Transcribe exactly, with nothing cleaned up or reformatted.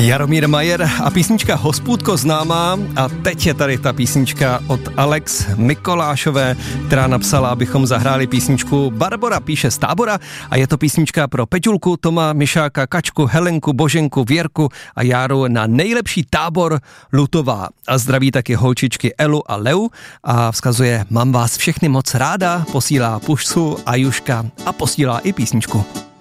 Jaromír Majer a písnička Hospůdko známá a teď je tady ta písnička od Alex Mikolášové, která napsala, abychom zahráli písničku Barbora píše z Tábora a je to písnička pro Peťulku, Toma, Mišáka, Kačku, Helenku, Boženku, Věrku a Járu na nejlepší tábor Lutová. A zdraví taky holčičky Elu a Leu a vzkazuje: mám vás všechny moc ráda, posílá pusu a Juška a posílá i písničku.